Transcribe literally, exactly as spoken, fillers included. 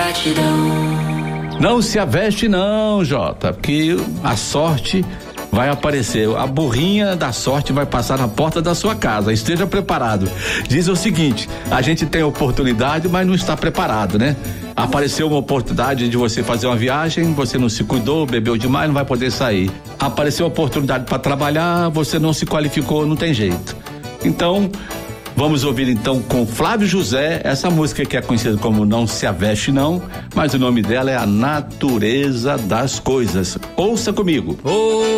gratidão. Não se aveste não, Jota, porque a sorte vai aparecer, a burrinha da sorte vai passar na porta da sua casa, esteja preparado. Diz o seguinte, a gente tem oportunidade, mas não está preparado, né? Apareceu uma oportunidade de você fazer uma viagem, você não se cuidou, bebeu demais, não vai poder sair. Apareceu a oportunidade para trabalhar, você não se qualificou, não tem jeito. Então, vamos ouvir então com Flávio José, essa música que é conhecida como Não Se Aveste Não, mas o nome dela é A Natureza das Coisas. Ouça comigo. Oh.